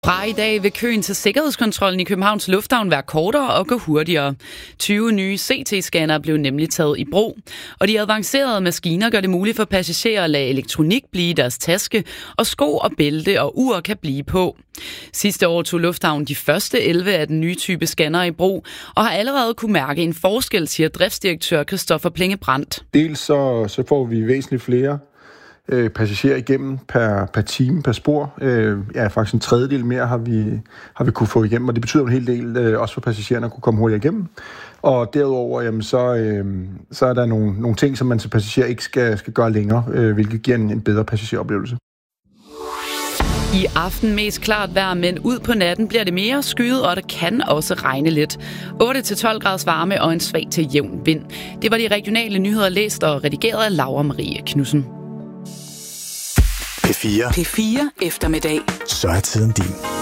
Fra i dag vil køen til sikkerhedskontrollen i Københavns Lufthavn være kortere og gå hurtigere. 20 nye CT-scanner blev nemlig taget i brug, og de avancerede maskiner gør det muligt for passagerer at lade elektronik blive i deres taske, og sko og bælte og ur kan blive på. Sidste år tog Lufthavn de første 11 af den nye type scanner i brug, og har allerede kunne mærke en forskel, siger driftsdirektør Christoffer Plinge Brandt. Dels så får vi væsentligt flere passagerer igennem per time, per spor. Faktisk en tredjedel mere har vi kunne få igennem, og det betyder en hel del også for passagererne at kunne komme hurtigere igennem. Og derudover, så er der nogle ting, som man som passager ikke skal gøre længere, hvilket giver en bedre passageroplevelse. I aften mest klart vejr, men ud på natten bliver det mere skyet, og det kan også regne lidt. 8-12 graders varme og en svag til jævn vind. Det var de regionale nyheder læst og redigeret af Laura Marie Knudsen. P4 eftermiddag. Så er tiden din.